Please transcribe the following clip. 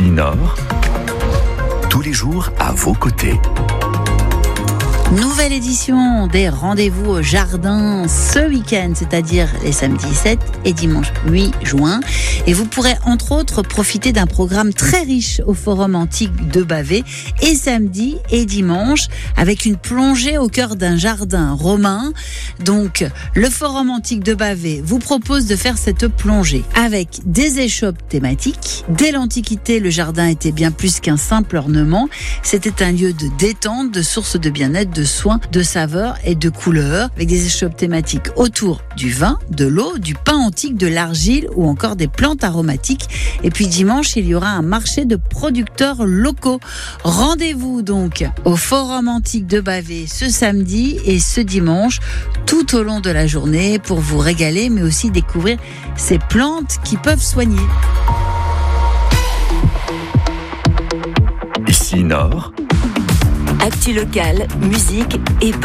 Nord, tous les jours à vos côtés. Nouvelle édition des rendez-vous au jardin ce week-end, c'est-à-dire les samedis 7 et dimanche 8 juin. Et vous pourrez entre autres profiter d'un programme très riche au Forum Antique de Bavay et samedi et dimanche avec une plongée au cœur d'un jardin romain. Donc le Forum Antique de Bavay vous propose de faire cette plongée avec des échoppes thématiques. Dès l'Antiquité, le jardin était bien plus qu'un simple ornement. C'était un lieu de détente, de source de bien-être, de soins, de saveurs et de couleurs, avec des échoppes thématiques autour du vin, de l'eau, du pain antique, de l'argile ou encore des plantes aromatiques. Et puis dimanche, il y aura un marché de producteurs locaux. Rendez-vous donc au Forum Antique de Bavay ce samedi et ce dimanche, tout au long de la journée, pour vous régaler, mais aussi découvrir ces plantes qui peuvent soigner. Ici Nord, Actu locale, musique et